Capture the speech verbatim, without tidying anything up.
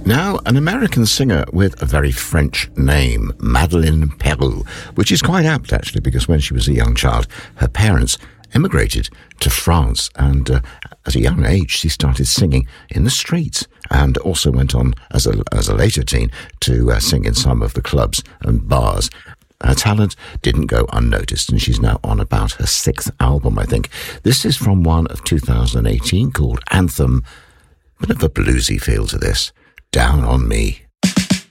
Now, an American singer with a very French name, Madeleine Peyroux, which is quite apt, actually, because when she was a young child, her parents emigrated to France, and uh, at a young age, she started singing in the streets, and also went on, as a, as a later teen, to uh, sing in some of the clubs and bars. Her talent didn't go unnoticed, and she's now on about her sixth album, I think. This is from one of two thousand eighteen called Anthem. Bit of a bluesy feel to this. Down on Me.